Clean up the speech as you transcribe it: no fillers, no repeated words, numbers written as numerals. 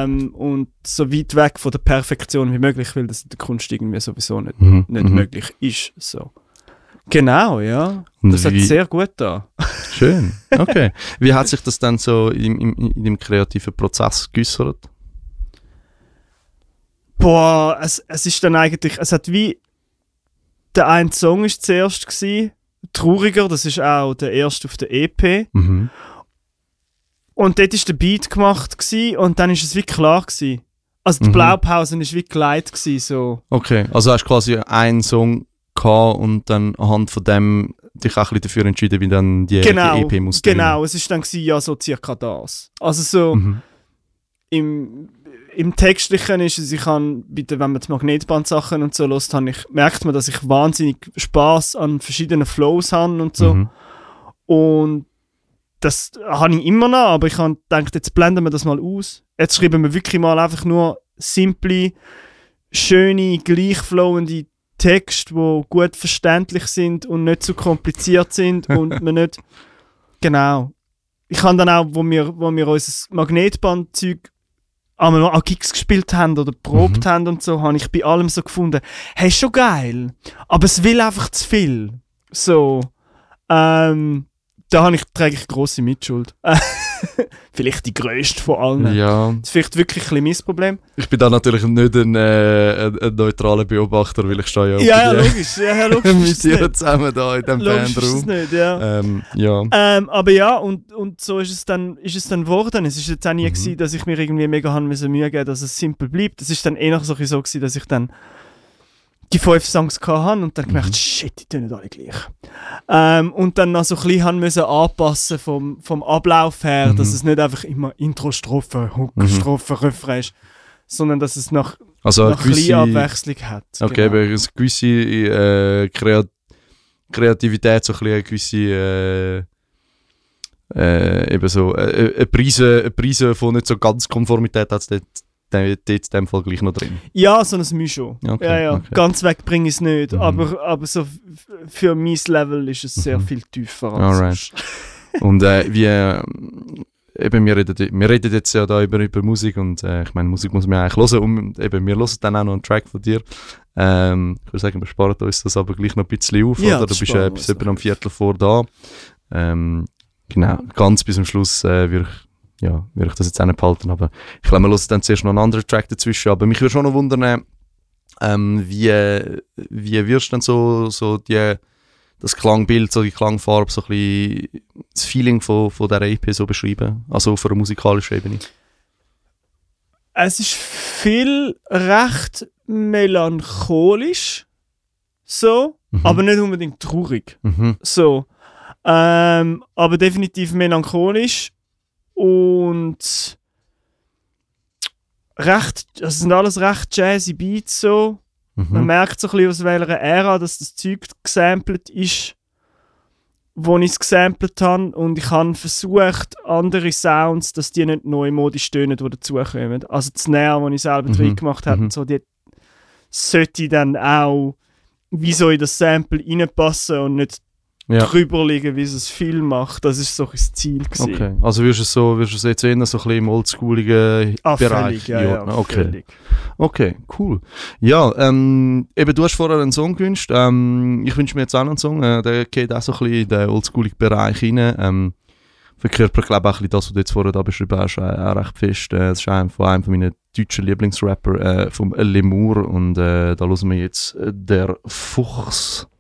und so weit weg von der Perfektion wie möglich, weil das in der Kunst irgendwie sowieso nicht möglich ist. So. Genau, ja. Und das hat sehr gut da. Schön, okay. Wie hat sich das dann so in dem kreativen Prozess geäußert? Boah, es ist dann eigentlich, es hat wie, der eine Song war zuerst gewesen, Trauriger, das ist auch der erste auf der EP. Mhm. Und dort war der Beat gemacht gewesen, und dann war es wie klar gewesen. Also die Blaupause war wie geleitet gewesen, so. Okay, also hast du quasi einen Song gehabt und dann anhand von dem dich auch ein bisschen dafür entschieden, wie dann die EP muss gehen. Genau, es war dann gewesen, ja so circa das. Also so im Textlichen ist es, wenn man die Magnetband-Sachen und so hört, merkt man, dass ich wahnsinnig Spass an verschiedenen Flows habe und so. Und das habe ich immer noch, aber ich habe gedacht, jetzt blenden wir das mal aus. Jetzt schreiben wir wirklich mal einfach nur simple, schöne, gleichflowende Texte, die gut verständlich sind und nicht zu kompliziert sind und man nicht... Genau. Ich habe dann auch, wo wir unser Magnetband-Zeug einmal an Gigs gespielt haben oder probt haben und so, habe ich bei allem so gefunden, hey, schon geil, aber es will einfach zu viel. So, da trage ich grosse Mitschuld. Vielleicht die grösste von allen. Ja. Das ist vielleicht wirklich ein bisschen mein Problem. Ich bin da natürlich nicht ein neutraler Beobachter, weil ich stehe ja logisch. Ja, logisch. mit dir zusammen da in diesem Bandraum. Logisch ist es nicht, ja. Ja. Aber ja, und so ist es dann geworden. Es ist jetzt auch nie gewesen, dass ich mir irgendwie mega Mühe geben, dass es simpel bleibt. Es ist dann eher so gewesen, dass ich dann die 5 Songs hatte und dann gemerkt, shit, die tun nicht alle gleich. Und dann noch so ein bisschen müssen anpassen vom Ablauf her, dass es nicht einfach immer Intro, Strophe, Hook, Strophe, Refrain ist, sondern dass es noch ein bisschen Abwechslung hat. Okay, aber eine gewisse Kreativität, so ein bisschen eine gewisse eben so eine Prise von nicht so ganz Konformität hat es dort in dem Fall gleich noch drin. Ja, so ein Mischung. Okay, ja. Okay. Ganz weg bringe ich es nicht, aber so für mein Level ist es sehr viel tiefer als sonst. Und eben, wir reden jetzt ja da über Musik und ich meine, Musik muss man eigentlich hören und eben, wir hören dann auch noch einen Track von dir. Ich würde sagen, wir sparen uns das aber gleich noch ein bisschen auf, ja, oder? Du bist bis etwa am Viertel vor da. Genau, ganz bis zum Schluss würde ich das jetzt auch nicht behalten, aber ich glaube, wir hören dann zuerst noch einen anderen Track dazwischen, aber mich würde schon noch wundern, wie wirst du denn so das Klangbild, so die Klangfarbe, so ein bisschen das Feeling von dieser EP so beschreiben, also auf einer musikalischen Ebene? Es ist viel recht melancholisch, so, aber nicht unbedingt traurig, so, aber definitiv melancholisch. Und es sind alles recht jazzy Beats so. Man merkt so ein bisschen, aus welcher Ära dass das Zeug gesampelt ist, wo ich es gesampelt habe. Und ich habe versucht, andere Sounds, dass die nicht neumodisch tönen, die dazukommen. Also das Snare, das ich selber drin gemacht habe, so, die sollte dann auch wie so in das Sample reinpassen und nicht drüber liegen, wie es ein Film macht. Das war so das Ziel gewesen. Okay, also wirst du es jetzt eher so ein bisschen im oldschooligen Bereich? Völlig, ja, okay. Völlig. Okay, cool. Ja, eben, du hast vorher einen Song gewünscht. Ich wünsche mir jetzt auch einen Song. Der geht auch so ein bisschen in den oldschooligen Bereich rein. Verkörpert, glaube ich, auch ein bisschen das, was du jetzt vorher da beschrieben hast, auch recht fest. Das ist einer von meinen deutschen Lieblingsrapper, vom Lemur. Und da hören wir jetzt «Der Fuchs».